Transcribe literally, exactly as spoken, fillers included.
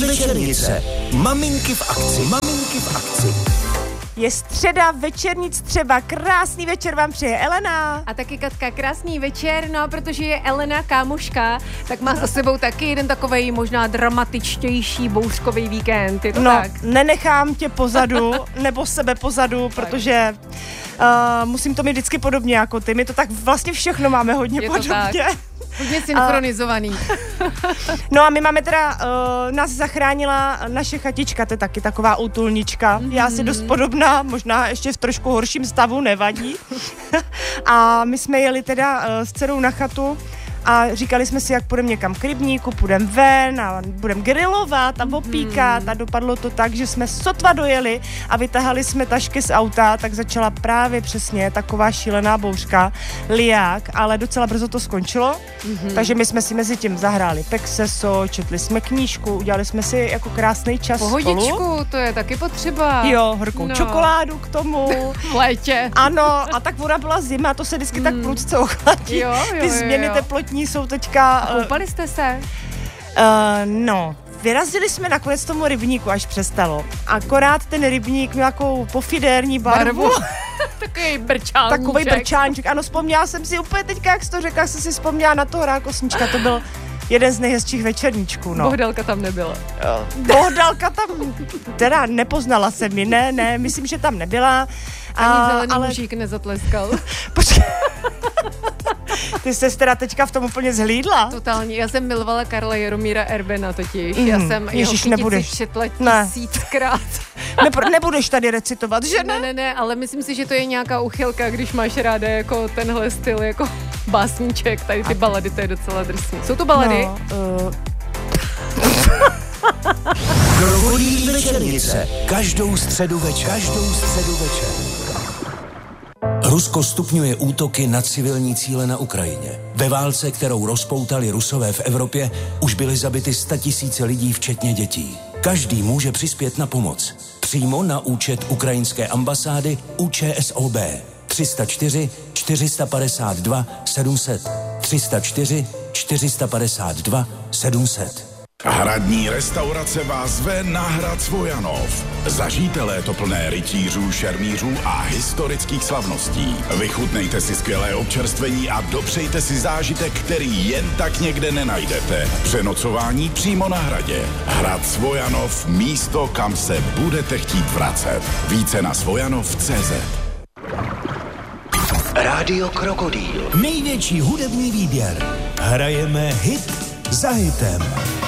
večernice. Maminky v akci. Maminky v akci. Je středa, večernic třeba. Krásný večer vám přeje Elena. A taky Katka, krásný večer, no a protože je Elena kámoška, tak má za sebou taky jeden takovej možná dramatičtější bouřkový víkend, je to no, tak? nenechám tě pozadu, nebo sebe pozadu, protože uh, musím to mít vždycky podobně jako ty. My to tak vlastně všechno máme hodně je podobně. Tak. Hodně synchronizovaný. No a my máme teda, uh, nás zachránila naše chatička, to je taky taková útulnička. Mm-hmm. Já si dost podobná, možná ještě v trošku horším stavu, nevadí. A my jsme jeli teda uh, s dcerou na chatu a říkali jsme si, jak půjdeme někam k rybníku, půjdeme ven a budeme grilovat a opíkat mm. a dopadlo to tak, že jsme sotva dojeli a vytahali jsme tašky z auta, tak začala právě přesně taková šílená bouřka, liák, ale docela brzo to skončilo, mm-hmm. takže my jsme si mezi tím zahráli pexeso, četli jsme knížku, udělali jsme si jako krásný čas Pohodičku, spolu. To je taky potřeba. Jo, horkou no. čokoládu k tomu. V létě. Ano, a tak ona byla zima, to se vždycky mm. tak prudce ochladí. Jo, jo, Ty změny jo, jo. teplotní jsou teďka... A koupali jste se? Uh, no, vyrazili jsme nakonec tomu rybníku, až přestalo. Akorát ten rybník měl takovou pofidérní barvu. barvu. Takový brčánček. Takový brčánček. Ano, vzpomněla jsem si úplně teďka, jak jsi to řekla, jsem si vzpomněla na toho rákosnička. To byl jeden z nejhezčích večerníčků, no. Bohdalka tam nebyla. Bohdalka tam, teda nepoznala se mi, ne, ne, myslím, že tam nebyla. Ani a, zelený ale... mužík nezatleskal. Počkej. Ty jsi teda teďka v tom úplně zhlídla. Totálně, já jsem milovala Karla Jaromíra Erbena totiž. Mm, já jsem jeho kytici četla tisíckrát. Ne, nebudeš tady recitovat, že ne? Ne, ne, ne, ale myslím si, že to je nějaká uchylka, když máš ráda jako tenhle styl, jako básníček, tady ty balady, to je docela drsný. Jsou to balady? No, uh... Krokodýlí večernice. Každou středu večer. Každou středu večer. Rusko stupňuje útoky na civilní cíle na Ukrajině. Ve válce, kterou rozpoutali Rusové v Evropě, už byly zabity statisíce lidí, včetně dětí. Každý může přispět na pomoc. Přímo na účet ukrajinské ambasády U Č S O B tři nula čtyři čtyři padesát dva sedm set tři nula čtyři čtyři padesát dva sedm set. Hradní restaurace vás zve na Hrad Svojanov. Zažijte léto plné rytířů, šermířů a historických slavností. Vychutnejte si skvělé občerstvení a dopřejte si zážitek, který jen tak někde nenajdete. Přenocování přímo na hradě. Hrad Svojanov, místo, kam se budete chtít vracet. Více na svojanov tečka cé zet. Rádio Krokodýl. Největší hudební výběr. Hrajeme hit za hitem.